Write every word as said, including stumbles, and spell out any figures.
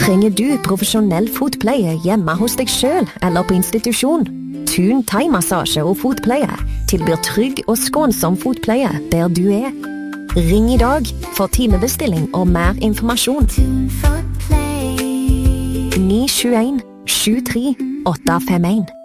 Trenger du profesjonell fotpleie hjemme hos deg selv eller på institusjon? Thun thai-massasje og fotpleie tilbyr trygg og skånsom fotpleie der du er. Ring i dag for timebestilling og mer informasjon. ni sju en sju tre åtte fem en